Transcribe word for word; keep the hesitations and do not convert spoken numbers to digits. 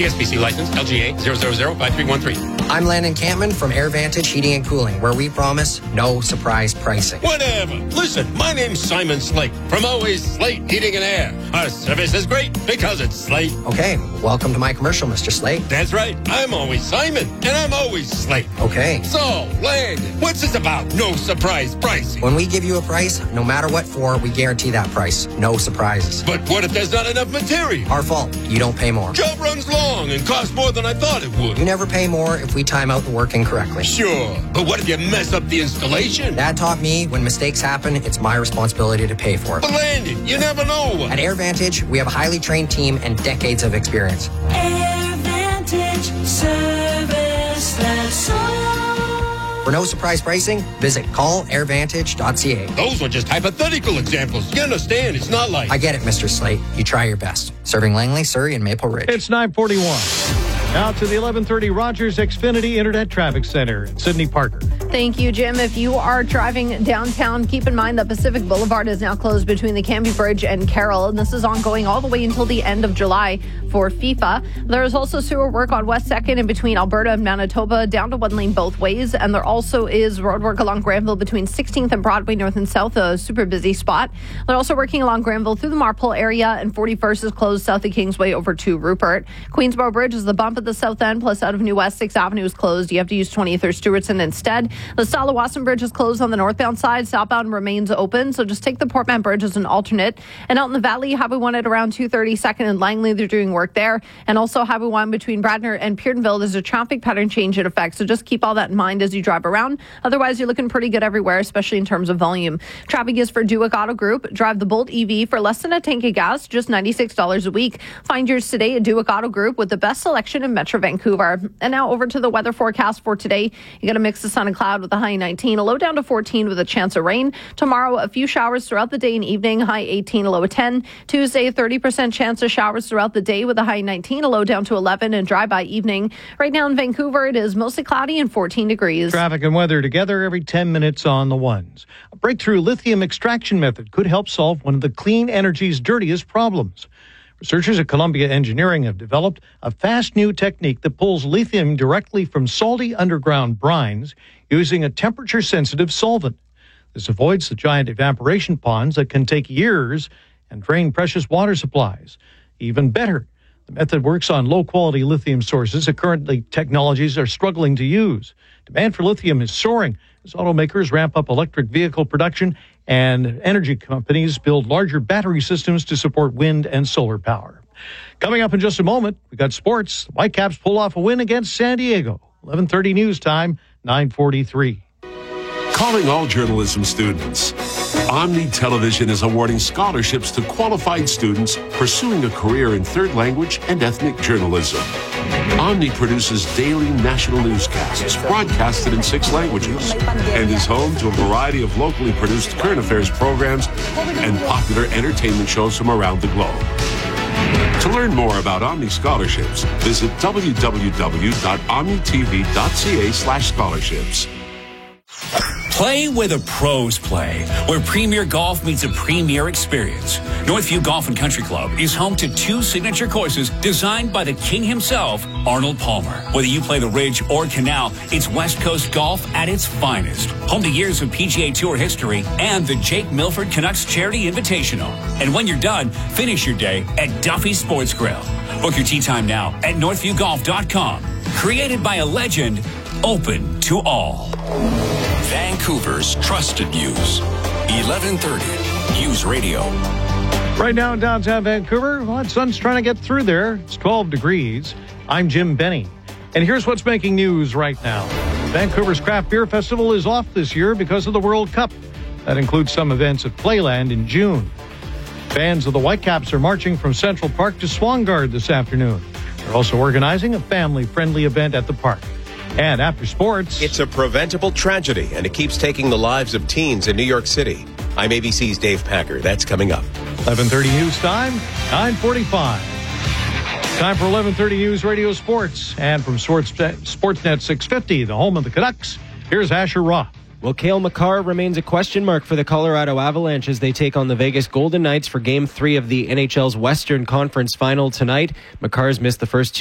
T S P C license L G A zero zero zero five three one three. I'm Landon Campman from Air Vantage Heating and Cooling, where we promise no surprise pricing. Whatever. Listen, my name's Simon Slate from Always Slate Heating and Air. Our service is great because it's Slate. Okay, welcome to my commercial, Mister Slate. That's right. I'm always Simon, and I'm always Slate. Okay. So, Landon, what's this about? No surprise pricing. When we give you a price, no matter what for, we guarantee that price. No surprises. But what if there's not enough material? Our fault. You don't pay more. Job runs long and costs more than I thought it would. You never pay more if we time out the work incorrectly. Sure, but what if you mess up the installation? Dad taught me when mistakes happen, it's my responsibility to pay for it. But Landon, you never know. At Air Vantage, we have a highly trained team and decades of experience. Air Vantage service that's all. For no surprise pricing, visit call air vantage dot c a. Those were just hypothetical examples. You understand, it's not like... I get it, Mister Slate. You try your best. Serving Langley, Surrey, and Maple Ridge. It's nine forty-one. Now to the eleven thirty Rogers Xfinity Internet Traffic Center. Sydney Parker. Thank you, Jim. If you are driving downtown, keep in mind that Pacific Boulevard is now closed between the Canby Bridge and Carroll, and this is ongoing all the way until the end of July for FIFA. There is also sewer work on West second in between Alberta and Manitoba, down to one lane both ways, and there also is road work along Granville between sixteenth and Broadway North and South, a super busy spot. They're also working along Granville through the Marpole area, and forty-first is closed south of Kingsway over to Rupert. Queensboro Bridge is the bump at the south end, plus out of New West, sixth Avenue is closed. You have to use twentieth or Stewartson instead. The Stalawasan Bridge is closed on the northbound side. Southbound remains open, so just take the Portman Bridge as an alternate. And out in the valley, Highway one at around two thirty second and Langley, they're doing work there. And also Highway one between Bradner and Peardenville, there's a traffic pattern change in effect, so just keep all that in mind as you drive around. Otherwise, you're looking pretty good everywhere, especially in terms of volume. Traffic is for Duick Auto Group. Drive the Bolt E V for less than a tank of gas, just ninety-six dollars a week. Find yours today at Duick Auto Group with the best selection in Metro Vancouver. And now over to the weather forecast for today. You got a mix of sun and cloud with a high nineteen, a low down to fourteen with a chance of rain. Tomorrow, a few showers throughout the day and evening, high eighteen, a low of ten. Tuesday, thirty percent chance of showers throughout the day with a high nineteen, a low down to eleven, and dry by evening. Right now in Vancouver, it is mostly cloudy and fourteen degrees. Traffic and weather together every ten minutes on the ones. A breakthrough lithium extraction method could help solve one of the clean energy's dirtiest problems. Researchers at Columbia Engineering have developed a fast new technique that pulls lithium directly from salty underground brines using a temperature-sensitive solvent. This avoids the giant evaporation ponds that can take years and drain precious water supplies. Even better, the method works on low-quality lithium sources that currently technologies are struggling to use. Demand for lithium is soaring as automakers ramp up electric vehicle production and energy companies build larger battery systems to support wind and solar power. Coming up in just a moment, we got sports. The Whitecaps pull off a win against San Diego. eleven thirty news time, nine forty-three. Calling all journalism students. Omni Television is awarding scholarships to qualified students pursuing a career in third language and ethnic journalism. Omni produces daily national newscasts broadcasted in six languages and is home to a variety of locally produced current affairs programs and popular entertainment shows from around the globe. To learn more about Omni scholarships, visit w w w dot omni t v dot c a slash scholarships. Play where the pros play, where Premier Golf meets a premier experience. Northview Golf and Country Club is home to two signature courses designed by the king himself, Arnold Palmer. Whether you play the Ridge or Canal, it's West Coast golf at its finest. Home to years of P G A Tour history and the Jake Milford Canucks Charity Invitational. And when you're done, finish your day at Duffy Sports Grill. Book your tee time now at northview golf dot com. Created by a legend, open to all. Vancouver's trusted news. eleven thirty News Radio. Right now in downtown Vancouver, well, the sun's trying to get through there. It's twelve degrees. I'm Jim Benny. And here's what's making news right now. Vancouver's Craft Beer Festival is off this year because of the World Cup. That includes some events at Playland in June. Fans of the Whitecaps are marching from Central Park to Swangard this afternoon. They're also organizing a family-friendly event at the park. And after sports, it's a preventable tragedy, and it keeps taking the lives of teens in New York City. I'm A B C's Dave Packer. That's coming up. eleven thirty news time, nine forty-five. Time for eleven thirty News Radio Sports. And from Sports, Sportsnet six fifty, the home of the Canucks, here's Asher Roth. Well, Cale Makar remains a question mark for the Colorado Avalanche as they take on the Vegas Golden Knights for Game three of the N H L's Western Conference Final tonight. Makar's missed the first two